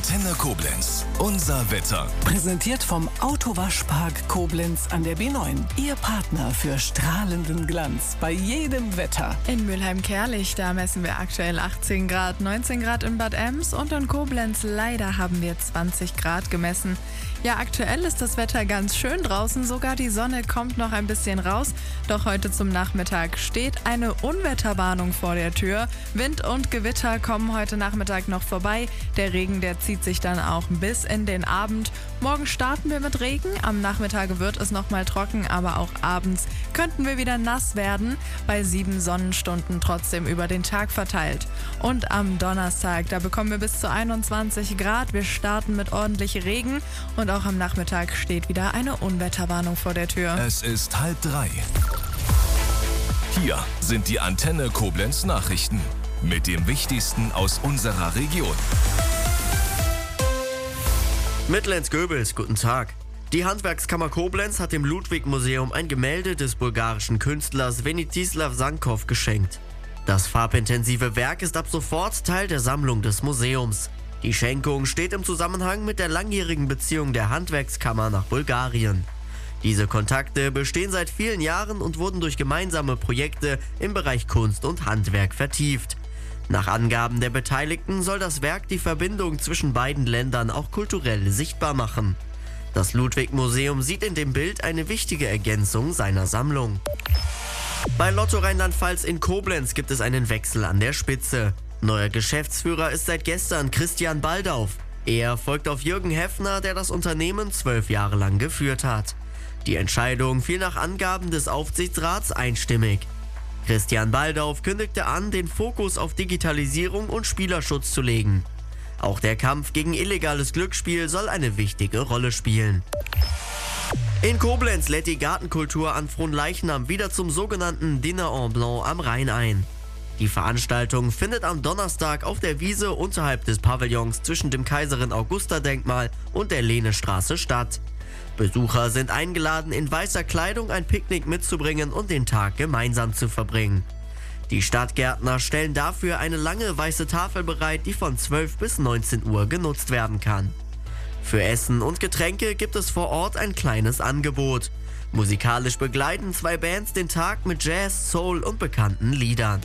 Antenne Koblenz. Unser Wetter. Präsentiert vom Autowaschpark Koblenz an der B9. Ihr Partner für strahlenden Glanz bei jedem Wetter. In Mülheim-Kärlich, da messen wir aktuell 18 Grad, 19 Grad in Bad Ems und in Koblenz leider haben wir 20 Grad gemessen. Ja, aktuell ist das Wetter ganz schön draußen, sogar die Sonne kommt noch ein bisschen raus. Doch heute zum Nachmittag steht eine Unwetterwarnung vor der Tür. Wind und Gewitter kommen heute Nachmittag noch vorbei. Der Regen, der zieht sich dann auch bis in den Abend. Morgen starten wir mit Regen, am Nachmittag wird es nochmal trocken, aber auch abends könnten wir wieder nass werden, bei 7 Sonnenstunden trotzdem über den Tag verteilt. Und am Donnerstag, da bekommen wir bis zu 21 Grad. Wir starten mit ordentlich Regen und auch am Nachmittag steht wieder eine Unwetterwarnung vor der Tür. Es ist 2:30. Hier sind die Antenne Koblenz Nachrichten mit dem Wichtigsten aus unserer Region. Mittellenz-Göbels, guten Tag. Die Handwerkskammer Koblenz hat dem Ludwig-Museum ein Gemälde des bulgarischen Künstlers Venitislav Sankov geschenkt. Das farbintensive Werk ist ab sofort Teil der Sammlung des Museums. Die Schenkung steht im Zusammenhang mit der langjährigen Beziehung der Handwerkskammer nach Bulgarien. Diese Kontakte bestehen seit vielen Jahren und wurden durch gemeinsame Projekte im Bereich Kunst und Handwerk vertieft. Nach Angaben der Beteiligten soll das Werk die Verbindung zwischen beiden Ländern auch kulturell sichtbar machen. Das Ludwig-Museum sieht in dem Bild eine wichtige Ergänzung seiner Sammlung. Bei Lotto Rheinland-Pfalz in Koblenz gibt es einen Wechsel an der Spitze. Neuer Geschäftsführer ist seit gestern Christian Baldauf. Er folgt auf Jürgen Heffner, der das Unternehmen 12 Jahre lang geführt hat. Die Entscheidung fiel nach Angaben des Aufsichtsrats einstimmig. Christian Baldauf kündigte an, den Fokus auf Digitalisierung und Spielerschutz zu legen. Auch der Kampf gegen illegales Glücksspiel soll eine wichtige Rolle spielen. In Koblenz lädt die Gartenkultur an Fronleichnam wieder zum sogenannten Dîner en Blanc am Rhein ein. Die Veranstaltung findet am Donnerstag auf der Wiese unterhalb des Pavillons zwischen dem Kaiserin-Augusta-Denkmal und der Lehnestraße statt. Besucher sind eingeladen, in weißer Kleidung ein Picknick mitzubringen und den Tag gemeinsam zu verbringen. Die Stadtgärtner stellen dafür eine lange weiße Tafel bereit, die von 12 bis 19 Uhr genutzt werden kann. Für Essen und Getränke gibt es vor Ort ein kleines Angebot. Musikalisch begleiten 2 Bands den Tag mit Jazz, Soul und bekannten Liedern.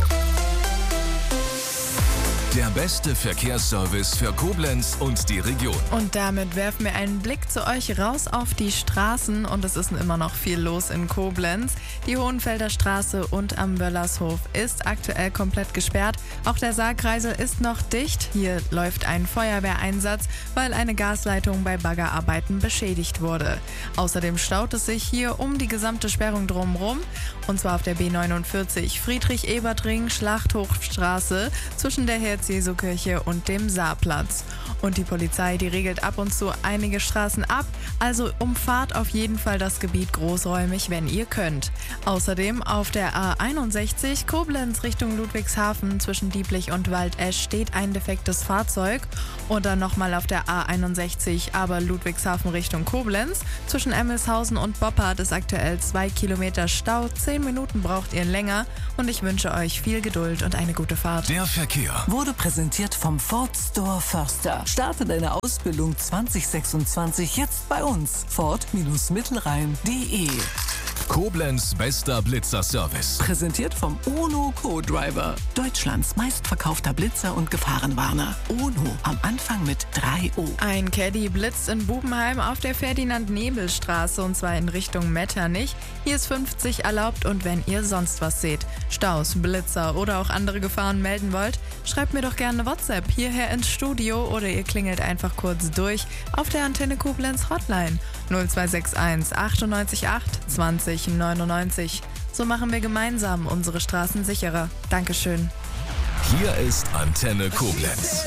Der beste Verkehrsservice für Koblenz und die Region. Und damit werfen wir einen Blick zu euch raus auf die Straßen und es ist immer noch viel los in Koblenz. Die Hohenfelder Straße und am Wöllershof ist aktuell komplett gesperrt. Auch der Saarkreisel ist noch dicht. Hier läuft ein Feuerwehreinsatz, weil eine Gasleitung bei Baggerarbeiten beschädigt wurde. Außerdem staut es sich hier um die gesamte Sperrung drumherum. Und zwar auf der B49 Friedrich-Ebert-Ring, Schlachthofstraße zwischen der Herz-Jesu-Kirche und dem Saarplatz. Und die Polizei, die regelt ab und zu einige Straßen ab, also umfahrt auf jeden Fall das Gebiet großräumig, wenn ihr könnt. Außerdem auf der A61 Koblenz Richtung Ludwigshafen zwischen Dieblich und Waldesch steht ein defektes Fahrzeug. Und dann nochmal auf der A61 aber Ludwigshafen Richtung Koblenz zwischen Emmelshausen und Boppard ist aktuell 2 Kilometer Stau. 10 Minuten braucht ihr länger und ich wünsche euch viel Geduld und eine gute Fahrt. Der Verkehr Wurde präsentiert vom Ford Store Förster. Starte deine Ausbildung 2026 jetzt bei uns. Ford-Mittelrhein.de. Koblenz bester Blitzer-Service. Präsentiert vom UNO Co-Driver. Deutschlands meistverkaufter Blitzer und Gefahrenwarner. UNO am Anfang mit 3O. Ein Caddy blitzt in Bubenheim auf der Ferdinand-Nebel-Straße und zwar in Richtung Metternich. Hier ist 50 erlaubt und wenn ihr sonst was seht, Staus, Blitzer oder auch andere Gefahren melden wollt, schreibt mir doch gerne eine WhatsApp hierher ins Studio oder ihr klingelt einfach kurz durch auf der Antenne Koblenz Hotline 0261 98 8 20 99. So machen wir gemeinsam unsere Straßen sicherer. Dankeschön. Hier ist Antenne Koblenz.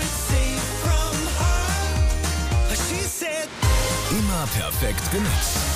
Immer perfekt genutzt.